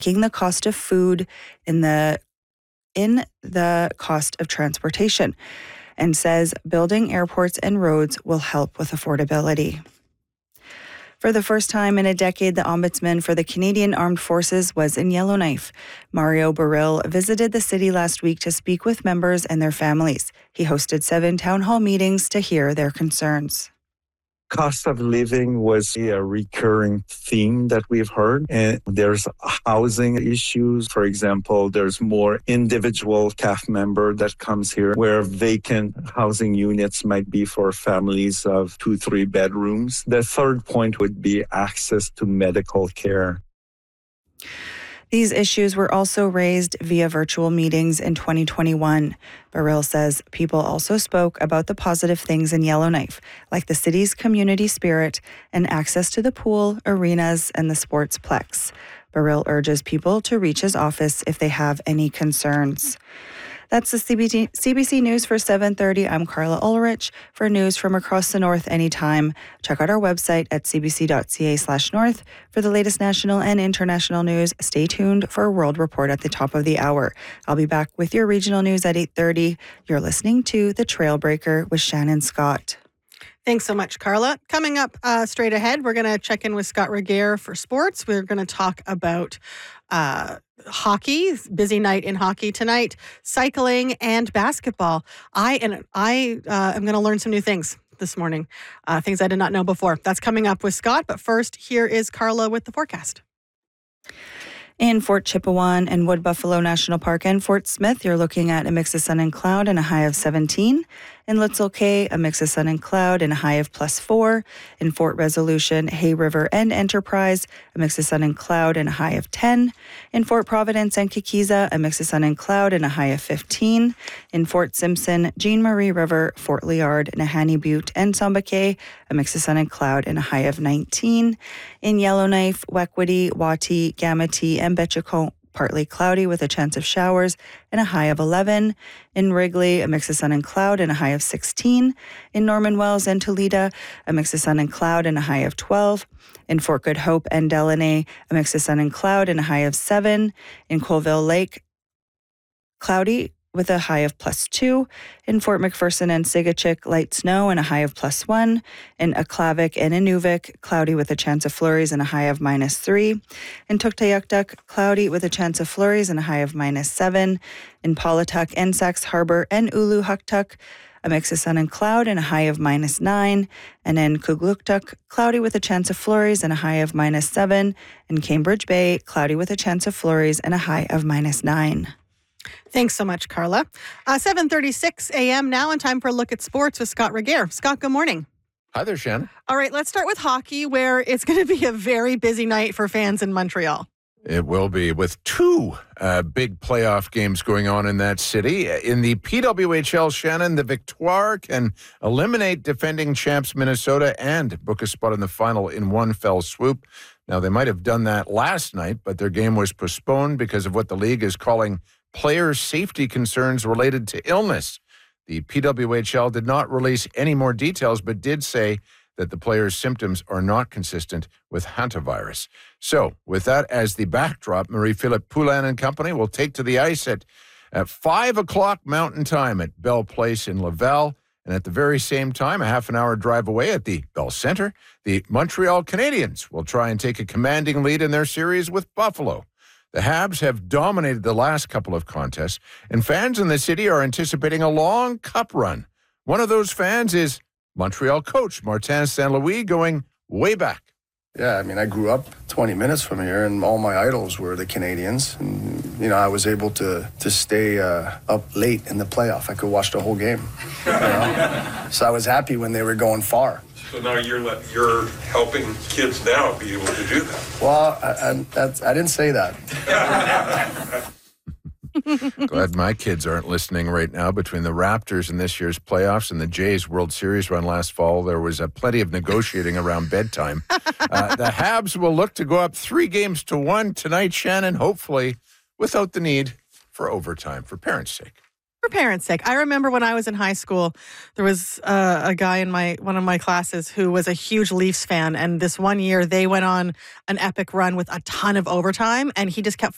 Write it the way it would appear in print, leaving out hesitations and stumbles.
the cost of food in the cost of transportation, and says building airports and roads will help with affordability. For the first time in a decade, the Ombudsman for the Canadian Armed Forces was in Yellowknife. Mario Burrill visited the city last week to speak with members and their families. He hosted 7 town hall meetings to hear their concerns. Cost of living was a recurring theme that we've heard. And there's housing issues. For example, there's more individual CAF member that comes here where vacant housing units might be for families of 2-3 bedrooms. The third point would be access to medical care. These issues were also raised via virtual meetings in 2021. Burrill says people also spoke about the positive things in Yellowknife, like the city's community spirit and access to the pool, arenas, and the sportsplex. Burrill urges people to reach his office if they have any concerns. That's the CBC News for 7:30. I'm Carla Ulrich. For news from across the North anytime, check out our website at cbc.ca/north. For the latest national and international news, stay tuned for a World Report at the top of the hour. I'll be back with your regional news at 8:30. You're listening to The Trailbreaker with Shannon Scott. Thanks so much, Carla. Coming up straight ahead, we're going to check in with Scott Regehr for sports. We're going to talk about hockey, busy night in hockey tonight, cycling, and basketball. I am going to learn some new things this morning, things I did not know before. That's coming up with Scott. But first, here is Carla with the forecast. In Fort Chipewyan and Wood Buffalo National Park and Fort Smith, you're looking at a mix of sun and cloud and a high of 17. In Litzel Cay, a mix of sun and cloud and a high of +4. In Fort Resolution, Hay River and Enterprise, a mix of sun and cloud and a high of 10. In Fort Providence and Kikiza, a mix of sun and cloud and a high of 15. In Fort Simpson, Jean Marie River, Fort Liard, Nahanni Butte, and Samba Cay, a mix of sun and cloud and a high of 19. In Yellowknife, Wekwity, Wati, Gamity, and Betchacombe, partly cloudy with a chance of showers and a high of 11. In Wrigley, a mix of sun and cloud and a high of 16. In Norman Wells and Toledo, a mix of sun and cloud and a high of 12. In Fort Good Hope and Delaney, a mix of sun and cloud and a high of 7. In Colville Lake, cloudy with a high of +2. In Fort McPherson and Sigachik, light snow and a high of +1. In Aklavik and Inuvik, cloudy with a chance of flurries and a high of -3. In Tuktoyaktuk, cloudy with a chance of flurries and a high of -7. In Paulatuk and Sax Harbor and Uluhuktuk, a mix of sun and cloud and a high of -9. And in Kugluktuk, cloudy with a chance of flurries and a high of -7. In Cambridge Bay, cloudy with a chance of flurries and a high of -9. Thanks so much, Carla. 7:36 a.m. now, and time for a look at sports with Scott Regehr. Scott, good morning. Hi there, Shannon. All right, let's start with hockey, where it's going to be a very busy night for fans in Montreal. It will be, with 2 big playoff games going on in that city. In the PWHL, Shannon, the Victoire can eliminate defending champs Minnesota and book a spot in the final in one fell swoop. Now, they might have done that last night, but their game was postponed because of what the league is calling player safety concerns related to illness. The PWHL did not release any more details, but did say that the players' symptoms are not consistent with hantavirus. So, with that as the backdrop, Marie-Philippe Poulin and company will take to the ice at 5 o'clock Mountain Time at Bell Place in Laval. And at the very same time, a half an hour drive away at the Bell Centre, the Montreal Canadiens will try and take a commanding lead in their series with Buffalo. The Habs have dominated the last couple of contests, and fans in the city are anticipating a long cup run. One of those fans is Montreal coach Martin St. Louis, going way back. Yeah, I mean, I grew up 20 minutes from here, and all my idols were the Canadians. And, I was able to stay up late in the playoff. I could watch the whole game. So I was happy when they were going far. So now you're helping kids now be able to do that. Well, I didn't say that. Glad my kids aren't listening right now. Between the Raptors in this year's playoffs and the Jays World Series run last fall, there was plenty of negotiating around bedtime. The Habs will look to go up 3-1 tonight, Shannon, hopefully without the need for overtime, for parents' sake. For parents' sake. I remember when I was in high school, there was a guy in one of my classes who was a huge Leafs fan. And this one year, they went on an epic run with a ton of overtime. And he just kept